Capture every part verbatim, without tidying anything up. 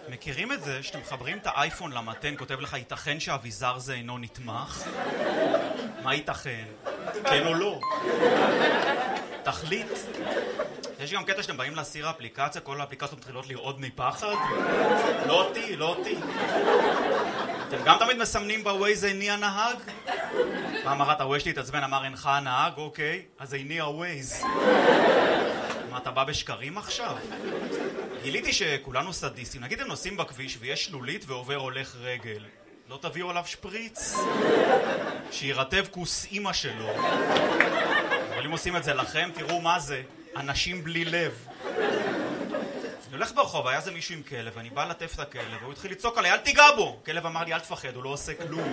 מכירים את זה שאתם מחברים את האייפון למתן, כותב לך, ייתכן שהאביזר זה אינו נתמך? מה ייתכן? כן או לא? תחליט. יש גם קטע שאתם באים להסיר האפליקציה, כל האפליקציות מתחילות לרעוד מפחד? לא אותי, לא אותי. אתם גם תמיד מסמנים בווייז איני הנהג? פעם אחת הווייז שלי התעצבן, אמר אינך הנהג, אוקיי, אז איני הווייז. מה, אתה בא בשקרים עכשיו? גיליתי שכולנו סדיסטים. נגיד הם נוסעים בכביש ויש שלולית ועובר הולך רגל. לא תביאו עליו שפריץ? שירטב כוס אימא שלו. אבל אם עושים את זה לכם, תראו מה זה. אנשים בלי לב. אני הולך ברחוב, היה זה מישהו עם כלב, ואני בא לטף את הכלב, והוא התחיל לצעוק עליי, אל תיגע בו! כלב אמר לי, אל תפחד, הוא לא עושה כלום.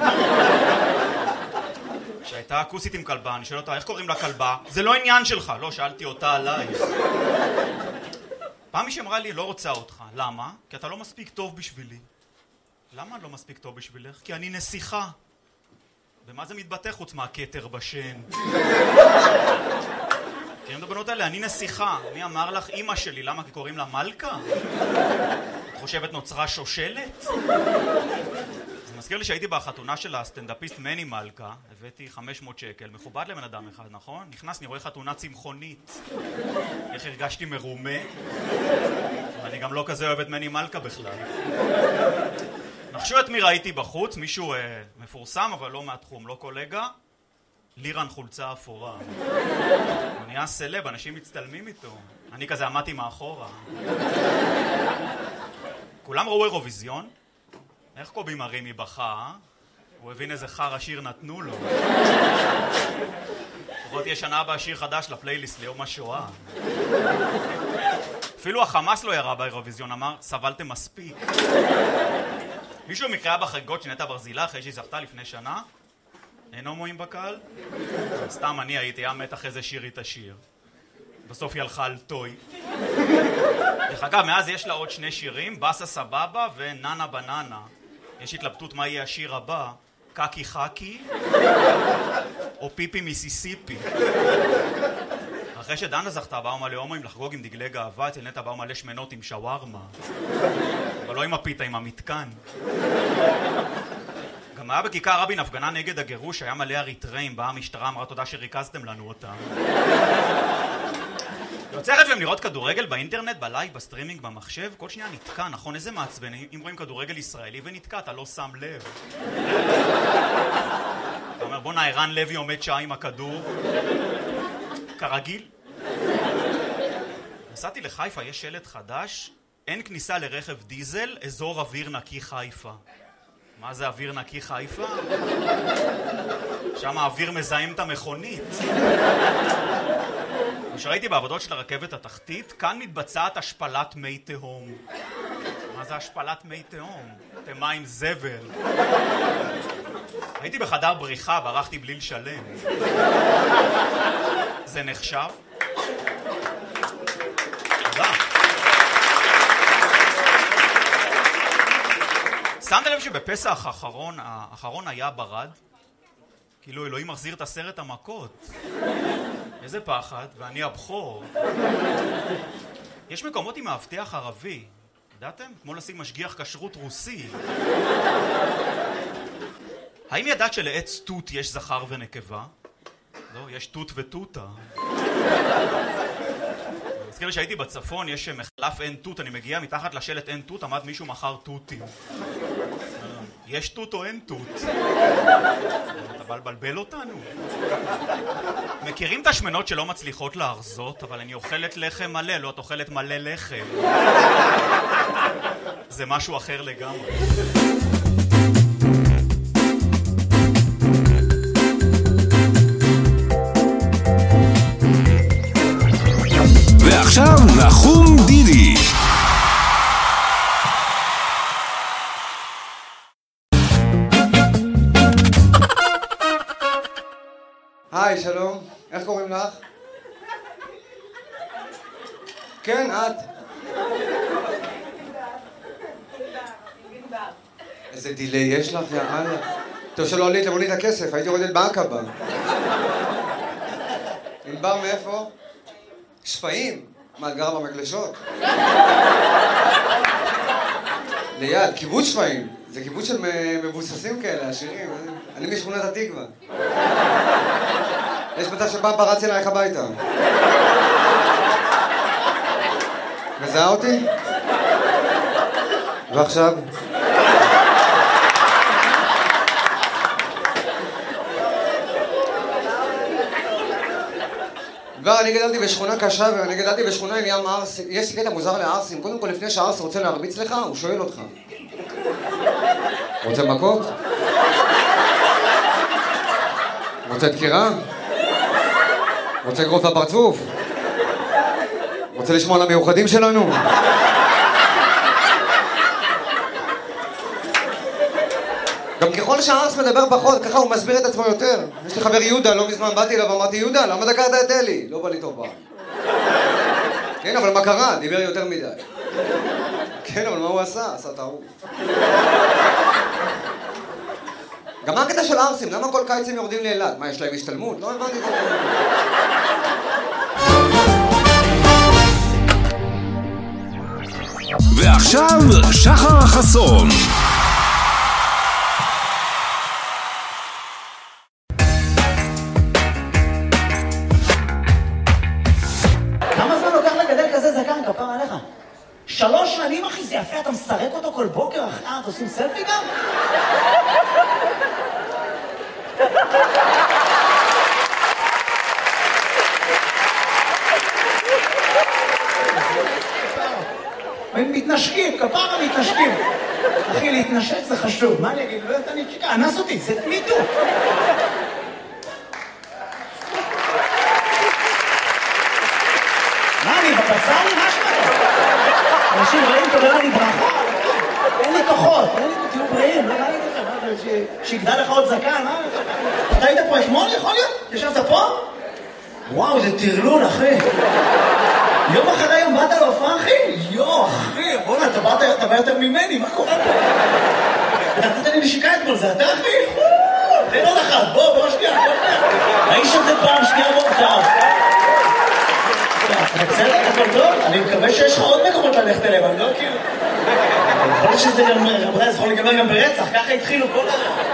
שהייתה כוסית עם כלבה, אני שואל אותה, איך קוראים לה כלבה? זה לא עניין שלך. לא, שאלתי אותה עלייך. פעם מישהי אמרה לי, לא רוצה אותך. למה? כי אתה לא מספיק טוב בשבילי. למה אני לא מספיק טוב בשבילך? כי אני נסיכה. ומה זה מתבטא חוץ מהכתר בשן? מכירים את הבנות האלה? אני נסיכה. מי אמר לך? אמא שלי. למה? כי קוראים לה מלכה? את חושבת נוצרה שושלת? זה מזכיר לי שהייתי בחתונה של הסטנדאפיסט מני מלכה, הבאתי חמש מאות שקל, מכובד לבן אדם אחד, נכון? נכנס, אני רואה חתונה צמחונית. איך הרגשתי מרומה? ואני גם לא כזה אוהב את מני מלכה בכלל. נחשו את מי ראיתי בחוץ, מישהו אה, מפורסם אבל לא מהתחום, לא קולגה, לירן חולצה אפורה. הוא נהיה סלב, אנשים מצטלמים איתו. אני כזה עמדתי מאחורה. כולם ראו אירוויזיון? איך קובי מרימי בכה, אה? הוא הבין איזה חר השיר נתנו לו. לפחות יש שנה הבאה שיר חדש לפלייליסט ליום השואה. אפילו החמאס לא ירה באירוויזיון, אמר, סבלתם מספיק. מישהו מקרה בחגיגות של נטע ברזילה אחרי שהיא זכתה לפני שנה? אין הומואים בקהל? סתם אני הייתי, היה מתח איזה שיר איתה שיר. בסוף היא הלכה על טוי. דרך אגב, מאז יש לה עוד שני שירים, בסה סבבה וננה בננה. יש התלבטות מה יהיה השיר הבא, קקי חקי או פיפי מיסיסיפי. אחרי שדנה זכתה באו מלא הומואים לחגוג עם דגלי גאווה, אצל נטע באו מלא שמנות עם שווארמה. אבל לא עם הפיתה, עם המתקן. גם היה בכיכר רבין הפגנה נגד הגירוש, היה מלא אריתראים, באה המשטרה, אמרה תודה שריכזתם לנו אותם. יוצא לכם לראות כדורגל באינטרנט, בלייב, בסטרימינג, במחשב, כל שנייה נתקע, נכון? איזה מעצבן, אם רואים כדורגל ישראלי ונתקע, אתה לא שם לב. אתה אומר, בוא ערן לוי עומד שעה עם הכדור. כרגיל. נסעתי לחיפה, יש שלט חדש, אין כניסה לרכב דיזל, אזור אוויר נקי חיפה. מה זה אוויר נקי חיפה? שם האוויר מזהם את המכונית. כשראיתי בעבודות של הרכבת התחתית, כאן מתבצעת השפלת מי תהום. מה זה השפלת מי תהום? אתם מים זבל. הייתי בחדר בריחה, ברחתי בלי לשלם. זה נחשב? תודה. שמת לב שבפסח האחרון, האחרון היה ברד? כאילו אלוהים מחזיר את עשרת המכות. איזה פחד, ואני הבכור. יש מקומות עם מאבטח ערבי, ידעתם? כמו לשים משגיח כשרות רוסי. האם ידעת שלעץ תות יש זכר ונקבה? לא, יש תות ותותה. מזכיר לי שהייתי בצפון, יש מחלף אין תות, אני מגיע מתחת לשלט אין תות, עמד מישהו מחר תותים. יש תות או אין תות? אתה בא לבלבל אותנו? מכירים את השמנות שלא מצליחות להרזות, אבל אני אוכלת לחם מלא, לא את אוכלת מלא לחם. זה משהו אחר לגמרי. ועכשיו נחום דידי. היי, שלום. איך קוראים לך? כן, את. איזה דילי יש לך, יאללה. טוב שלא עלית למונית הכסף, הייתי יורדת בעקבה. ענבר מאיפה? שפיים? מה, את גרה במגלשות? ליד, קיבוץ שפיים. זה קיבוץ של מבוססים כאלה, עשירים. אני משכונת התקווה. יש מצב שבא פרץ אלייך הביתה. מזהה אותי? ועכשיו? כבר אני גדלתי בשכונה קשה, ואני גדלתי בשכונה עם ים ערסים. יש קטע מוזר לערסים. קודם כל, לפני שהערס רוצה להרביץ לך, הוא שואל אותך. רוצה מכות? רוצה דקירה? רוצה אגרוף לפרצוף? רוצה לשמוע על המיוחדים שלנו? גם ככל שהערס מדבר פחות, ככה הוא מסביר את עצמו יותר. יש לי חבר יהודה, לא מזמן באתי אליו ואמרתי, יהודה, למה דקרת את אלי? לא בא לי טוב בה. כן, אבל מה קרה? דיבר יותר מדי. כן, אבל מה הוא עשה? עשה טעות. גם מה הקטע של ערסים? למה כל קיץ הם יורדים לאילת? מה, יש להם השתלמות? לא הבנתי את זה. ועכשיו, שחר חסון. כמה זמן לוקח לגדל כזה זקן, כפר עליך? שלוש שנים, אחי, זה יפה, אתה מסרק אותו כל בוקר, אחי, אתה עושים סלפי גם? הם מתנשקים, כפרה מתנשקים. אחי, להתנשק זה חשוב. מה אני אגיד? לא יודעת, אני צ'יקה, אנס אותי, זה מיטו. מה, אני בבצר לי משהו? אנשים רעים, תודה לי ברכה. אין לי כוחות, אין לי, תהיו בריאים, לא ראיתי לכם. שיגדל לך עוד זקן, מה? אתה היית פה אתמול, יכול להיות? ישבת פה? וואו, זה טרלול, אחי. יום אחרי יום באת להופעה, אחי? יו, אחי, בוא'נה, אתה באת, אתה בא יותר ממני, מה קורה פה? אתה נתת לי נשיקה אתמול, זה אתה, אחי? תן עוד אחת, בוא, בוא שנייה, בוא שנייה. האיש הזה פעם שנייה בוא טוב. אתה בסדר, הכל טוב? אני מקווה שיש לך עוד מקומות ללכת אליהם, אני לא כאילו... יכול להיות שזה גם, רבותיי, זה יכול להיגמר גם ברצח, ככה התחילו כל ה...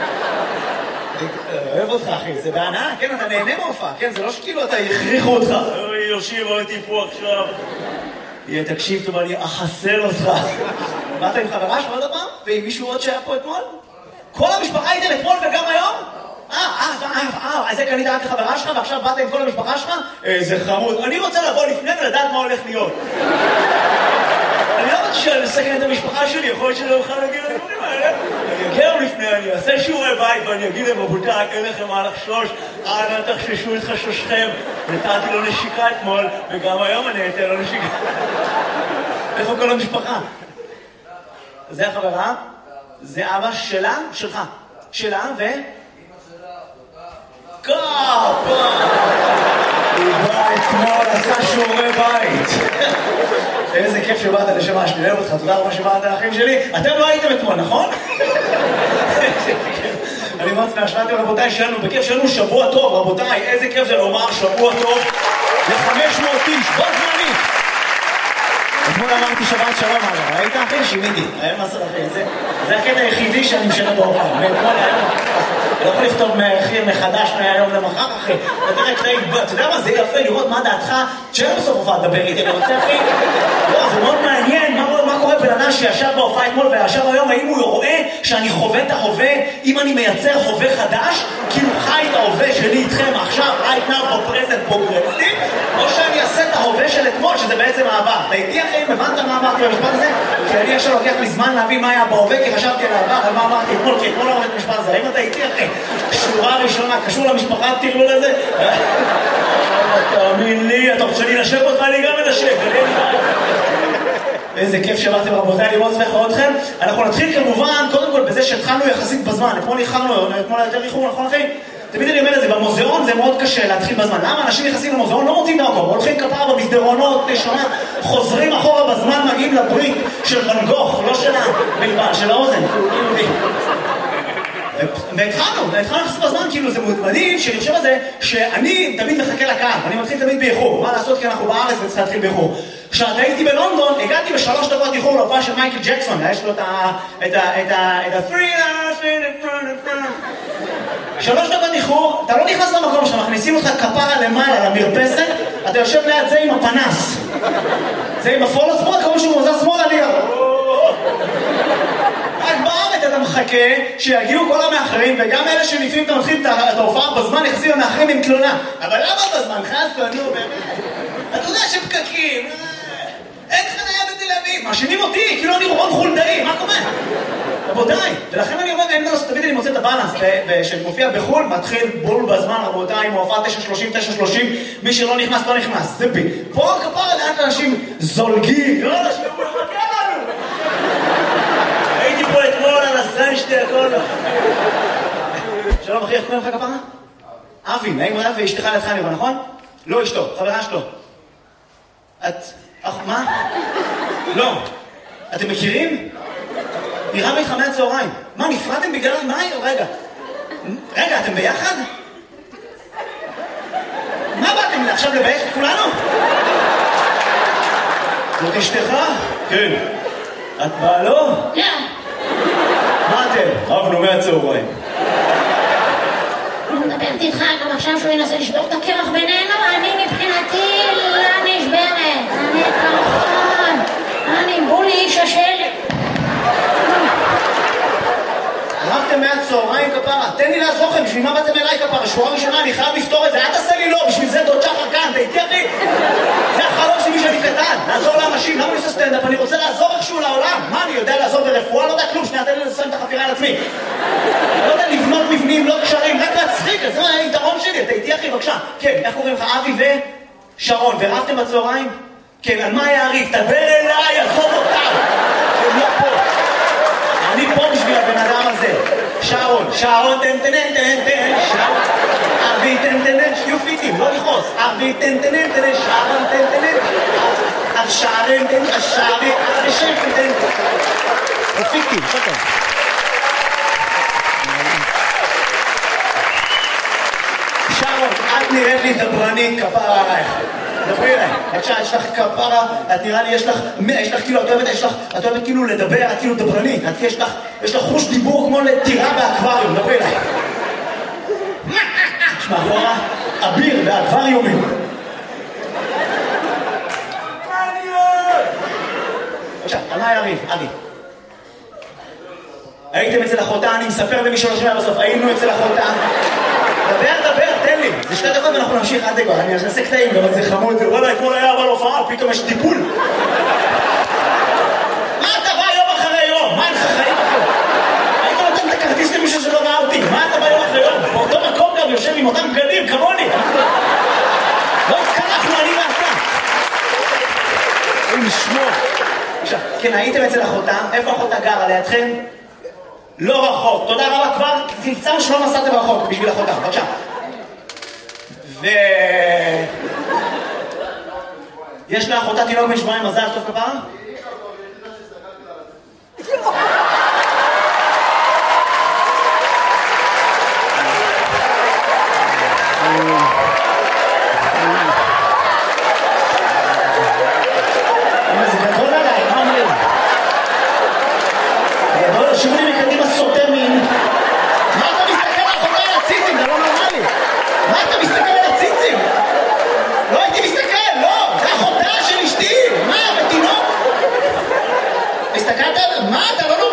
אוהב אותך, אחי, זה בהנאה, כן, אתה נהנה מהופעה, כן, זה לא שכאילו אתה יכריחו אותך. אוי, יושיב, הייתי פה עכשיו. יהיה, תקשיב טוב, אני אחסל אותך. באת עם חברה שלך עוד פעם? ועם מישהו עוד שהיה פה אתמול? כל המשפחה הייתם אתמול וגם היום? אה, אה, אה, אה, אז זה קנית רק לחברה שלך ועכשיו באת עם כל המשפחה שלך? איזה חמוד. אני רוצה לבוא לפני ולדעת מה הולך להיות. אני לא רוצה לסכן את המשפחה שלי, יכול להיות שלא אוכל להגיד לדברים האלה. אני אגיע לפני, אני אעשה שיעורי בית ואני אגיד להם, רבותיי, אין לכם מה לחשוש, אנא תחששו את חשושכם. נתתי לו נשיקה אתמול, וגם היום אני אתן לו נשיקה. איפה כל המשפחה? זה החברה? זה אבא שלה? שלך. שלה ו... קאפה! הוא בא אתמול, עשה שיעורי בית. איזה כיף שבאת לשמה, שאני אוהב אותך, תודה רבה שבאת לאחים שלי. אתם לא הייתם אתמול, נכון? אני מאוד שמח שבאתם, רבותיי, שלנו בכיף, שלנו שבוע טוב, רבותיי, איזה כיף זה לומר שבוע טוב ל-חמש מאות איש, בוא זמני. אתמול אמרתי שבת שלום עליו, ראית אחי? שימיתי, היה מסר אחי, זה הקטע היחידי שאני משנה בהופעה, ואתמול היה אני לא יכול לכתוב מחיר מחדש מהיום למחר, אחי. אתה תראה קטעים, אתה יודע מה, זה יפה לראות מה דעתך, תשאר בסוף הופעה לדבר איתי, אני רוצה, אחי. לא, זה מאוד מעניין, מה קורה בן אדם שישב בהופעה אתמול וישב היום, האם הוא רואה שאני חווה את ההווה, אם אני מייצר הווה חדש, כאילו חי את ההווה שלי איתכם עכשיו, right now, בפרזנט פרוגרסיב, או שאני אעשה את ההווה של אתמול, שזה בעצם העבר. אתה איתי, אחי, הבנת מה אמרתי במשפט הזה? כי אני עכשיו לוקח לי זמן להבין מה היה בהווה, כי חשבתי על העבר, על מה אמרתי אתמול, כי אתמול לא אמרתי משפט הזה. האם אתה איתי, אחי? שורה ראשונה, קשור למשפחה, תראו לזה? תאמין לי, אתה רוצה להינשק אותך, אני גם מנשק. איזה כיף שבאתם רבותיי, לראות שמח אתכם. אנחנו נתחיל כמובן, קודם כל בזה שהתחלנו יחסית בזמן. אתמול איחרנו, אתמול יותר איחור, נכון אחי? תמיד אני אומר את זה, במוזיאון זה מאוד קשה להתחיל בזמן. למה אנשים נכנסים למוזיאון? לא מוצאים דרכו, הולכים כפרה במסדרונות, שומע, חוזרים אחורה בזמן, מגיעים לברית של ואן גוך, לא של הבלבן, של האוזן. והתחלנו, התחלנו לחסות בזמן, כאילו זה מדהים שאני חושב על זה שאני תמיד מחכה לקהל, אני מתחיל תמיד באיחור, מה לעשות כי אנחנו בארץ וצריך להתחיל באיחור. כשהייתי בלונדון, הגעתי בשלוש דקות איחור להופעה של מייקל ג'קסון, יש לו את ה... את ה... את ה... את ה... שלוש דקות איחור, אתה לא נכנס למקום שמכניסים אותך כפרה למעלה למרפסת, אתה יושב ליד זה עם הפנס. זה עם הפולו ספורט, כמו שהוא מוזר שמאלה לי. רק בארץ אתה מחכה שיגיעו כל המאחרים, וגם אלה שלפעמים אתה מתחיל את ההופעה בזמן יחזיר המאחרים עם תלונה. אבל למה בזמן? חסו, נו באמת. אתה יודע שפקקים, אין חניה בתל אביב, מאשימים אותי, כאילו אני רון חולדאי, מה קורה? רבותיי, ולכן אני אומר, אין דלוס, תמיד אני מוצא את הבאלנס, שמופיע בחול, מתחיל בול בזמן, רבותיי, מופע תשע שלושים, תשע שלושים, מי שלא נכנס, לא נכנס, זה בי. פה כפרה לאט אנשים זולגים, לא אנשים, הוא מחכה לנו. הייתי פה אתמול על הסן שתי הכל. שלום אחי, איך קוראים לך כפרה? אבי, נעים מאוד, ואשתך לידך אני רואה, נכון? לא אשתו, חברה שלו. את... מה? לא. אתם מכירים? נראה איתך מהצהריים. מה, נפרדתם בגלל... מה? רגע. רגע, אתם ביחד? מה באתם? עכשיו לבייש את כולנו? זאת אשתך? כן. את בעלו? לא. מה אתם? רבנו מהצהריים. הוא מדברת איתך גם עכשיו שהוא ינסה לשבור את הקרח בינינו, אני מבחינתי לא נשברת. אני כמובן. אני בולי איש השל. רבתם מהצהריים כפרה, תן לי לעזור לכם, בשביל מה באתם אליי כפרה? שבועה ראשונה, אני חייב לפתור את זה, אל תעשה לי לא, בשביל זה דוד שחר כאן, תהייתי אחי? זה החלום שלי שאני קטן, לעזור לאנשים, למה אני עושה סטנדאפ? אני רוצה לעזור איכשהו לעולם. מה, אני יודע לעזור ברפואה? לא יודע כלום, שנייה, תן לי לסיים את החפירה על עצמי. לא יודע לבנות מבנים, לא קשרים, רק להצחיק, זה היתרון שלי, תהייתי אחי, בבקשה. כן, איך קוראים לך? אבי ושרון, ורבתם בצהריים? כן, על מה יעריף? תדבר אליי, עזוב אותם. הם לא פה. אני פה בשביל הבן אדם הזה. שרון, שרון, תן תן תן תן, שרון. אבי תן תן תן, שיהיו פיטים, לא לכעוס. אבי תן תן תן, שרון תן תן תן. אז שרון תן, אז שרון, אז שרון תן. פיטים, שטוב. שרון, את נראית לי דברנית כפרה עלייך. דברי אליי, בבקשה, יש לך כפרה, את נראה לי, יש לך, יש לך כאילו, את אוהבת, יש לך, את אוהבת כאילו לדבר, את כאילו דברנית, את יש לך, יש לך חוש דיבור כמו לטירה באקווריום, דברי אליי. יש מאחורה, אביר באקווריומים. בבקשה, על מה יריב, אבי? הייתם אצל אחותה, אני מספר למי שלא שומע בסוף, היינו אצל אחותה. דבר, דבר, תן לי. זה שתי דקות ואנחנו נמשיך עד לגמר. אני אעשה קטעים, גם זה חמוד. וואלה, אתמול היה אבל הופעה, פתאום יש טיפול. מה אתה בא יום אחרי יום? מה אין לך חיים אחרי? היית נותן את הכרטיס למישהו שלא ראה אותי. מה אתה בא יום אחרי יום? באותו מקום גם יושב עם אותם בגדים, כמוני. לא התקלחנו, אני ואתה. אין לשמור. כן, הייתם אצל אחותה. איפה אחותה גרה? לידכם? לא רחוק, תודה רבה כבר, תקצר שלא נסעתם רחוק בשביל אחותה, בבקשה. ו... יש לה אחותה תינוק בן שבועיים, מזל טוב כפרה? זה גדול עליי, מה אומרים? גדול, שימו לי מקדימה סוטה מין. מה אתה מסתכל על אחותה על הציצים? זה לא נורמלי. מה אתה מסתכל על הציצים? לא הייתי מסתכל, לא. זה אחותה של אשתי. מה, בתינוק? מסתכלת על... מה, אתה לא נורמלי?